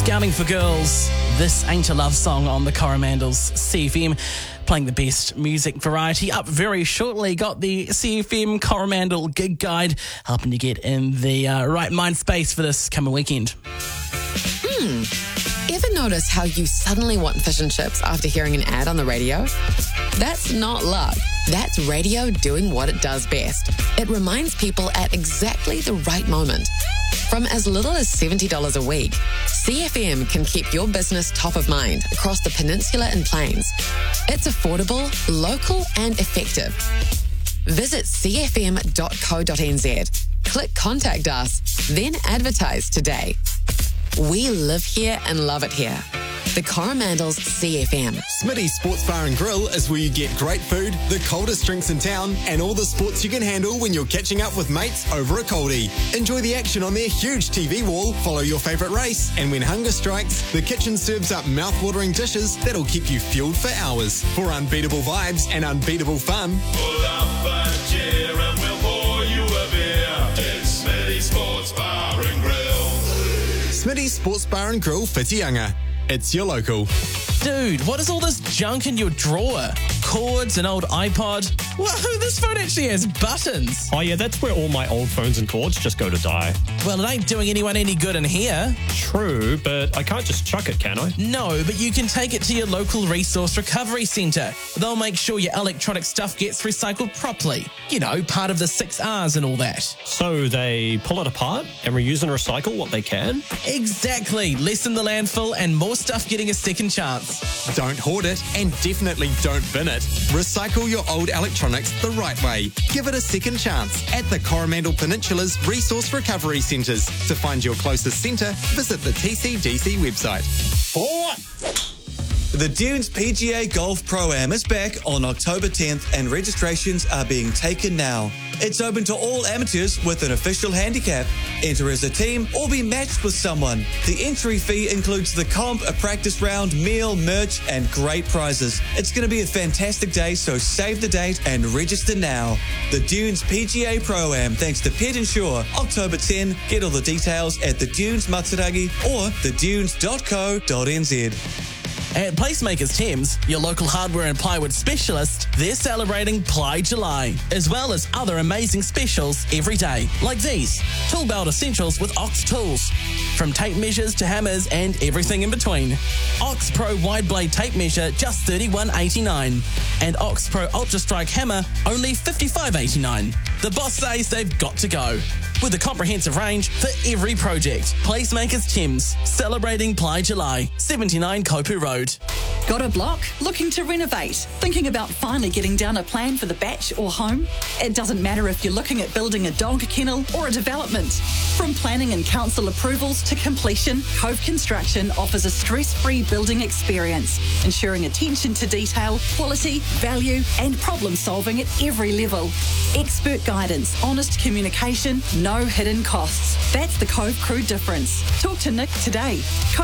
Scouting for Girls, This Ain't a Love Song on the Coromandels CFM, playing the best music variety. Up very shortly, got the CFM Coromandel Gig Guide, helping you get in the right mind space for this coming weekend. Ever notice how you suddenly want fish and chips after hearing an ad on the radio? That's not luck. That's radio doing what it does best. It reminds people at exactly the right moment. From as little as $70 a week, CFM can keep your business top of mind across the peninsula and plains. It's affordable, local and effective. Visit cfm.co.nz. Click Contact Us, then advertise today. We live here and love it here. The Coromandels CFM. Smitty's Sports Bar and Grill is where you get great food, the coldest drinks in town, and all the sports you can handle when you're catching up with mates over a coldie. Enjoy the action on their huge TV wall, follow your favourite race, and when hunger strikes, the kitchen serves up mouth-watering dishes that'll keep you fueled for hours. For unbeatable vibes and unbeatable fun, pull up a chair and we'll pour you a beer. It's Smitty's Sports Bar and Grill. Smitty's Sports Bar and Grill, Whitianga. It's your local. Dude, what is all this junk in your drawer? Cords, an old iPod? Whoa, this phone actually has buttons. Oh yeah, that's where all my old phones and cords just go to die. Well, it ain't doing anyone any good in here. True, but I can't just chuck it, can I? No, but you can take it to your local resource recovery centre. They'll make sure your electronic stuff gets recycled properly. You know, part of the 6 R's and all that. So they pull it apart and reuse and recycle what they can? Exactly. Lessen the landfill and more stuff getting a second chance. Don't hoard it and definitely don't bin it. Recycle your old electronics the right way. Give it a second chance at the Coromandel Peninsula's Resource Recovery Centres. To find your closest centre, visit the TCDC website. The Dunes PGA Golf Pro-Am is back on October 10th and registrations are being taken now. It's open to all amateurs with an official handicap. Enter as a team or be matched with someone. The entry fee includes the comp, a practice round, meal, merch, and great prizes. It's going to be a fantastic day, so save the date and register now. The Dunes PGA Pro-Am, thanks to Pet Insure, October 10. Get all the details at the Dunes Matsuragi or thedunes.co.nz. At Placemakers Thames, your local hardware and plywood specialist, they're celebrating Ply July, as well as other amazing specials every day, like these. Tool belt essentials with Ox tools. From tape measures to hammers and everything in between. Ox Pro wide blade tape measure, just $31.89. And Ox Pro Ultra Strike hammer, only $55.89. The boss says they've got to go. With a comprehensive range for every project. Placemakers Thames, celebrating Ply July, 79 Kopu Road. Got a block? Looking to renovate? Thinking about finally getting down a plan for the batch or home? It doesn't matter if you're looking at building a dog kennel or a development. From planning and council approvals to completion, Cove Construction offers a stress-free building experience, ensuring attention to detail, quality, value and problem solving at every level. Expert guidance, honest communication, no hidden costs. That's the Cove Crew difference. Talk to Nick today.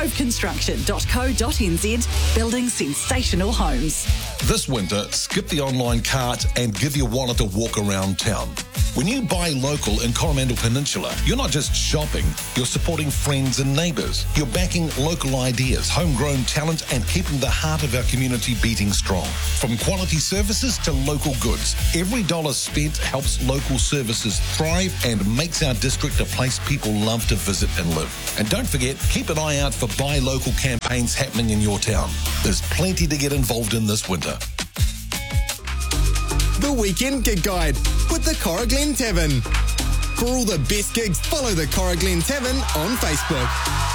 coveconstruction.co.nz, building sensational homes. This winter, skip the online cart and give your wallet a walk around town. When you buy local in Coromandel Peninsula, you're not just shopping, you're supporting friends and neighbours. You're backing local ideas, homegrown talent and keeping the heart of our community beating strong. From quality services to local goods, every dollar spent helps local services thrive and makes our district a place people love to visit and live. And don't forget, keep an eye out for buy local campaigns happening in your town. There's plenty to get involved in this winter. The Weekend Gig Guide with the Cora Glen Tavern. For all the best gigs, follow the Cora Glen Tavern on Facebook.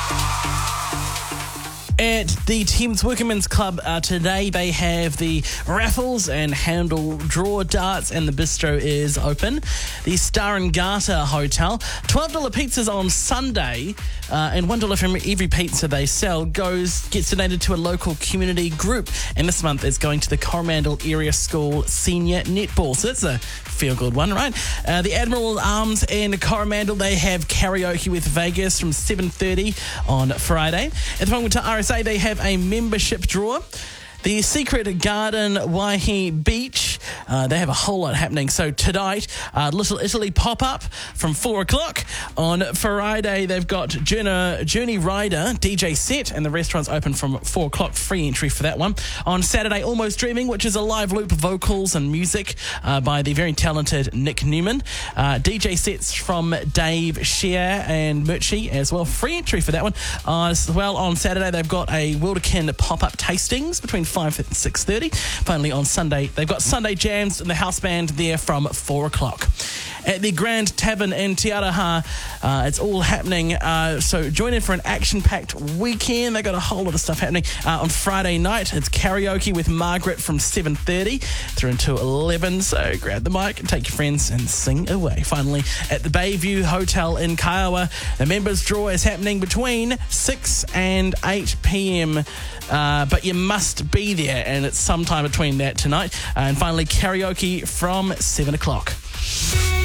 At the Thames Workmen's Club today, they have the raffles and handle draw darts, and the bistro is open. The Star and Garter Hotel, $12 pizzas on Sunday, and $1 from every pizza they sell gets donated to a local community group. And this month it's going to the Coromandel Area School Senior Netball. So that's a feel-good one, right? The Admiral Arms in Coromandel, they have karaoke with Vegas from 7:30 on Friday. At the Whangata RSA, they have a membership draw. The Secret Garden Waihi Beach, they have a whole lot happening. So tonight, Little Italy pop-up from 4 o'clock. On Friday, they've got Journey Rider DJ set, and the restaurant's open from 4 o'clock. Free entry for that one. On Saturday, Almost Dreaming, which is a live loop of vocals and music by the very talented Nick Newman. DJ sets from Dave Shear and Murchie as well. Free entry for that one. As well, on Saturday, they've got a Wilderkin pop-up tastings between 5 and 6:30. Finally, on Sunday, they've got Sunday Jams and the house band there from 4 o'clock. At the Grand Tavern in Te Araha, it's all happening. So join in for an action-packed weekend. They've got a whole lot of stuff happening. On Friday night, it's karaoke with Margaret from 7:30 through until 11. So grab the mic and take your friends and sing away. Finally, at the Bayview Hotel in Kiowa, the members' draw is happening between 6 and 8 p.m. But you must be there, and it's sometime between that tonight. And finally, karaoke from 7 o'clock.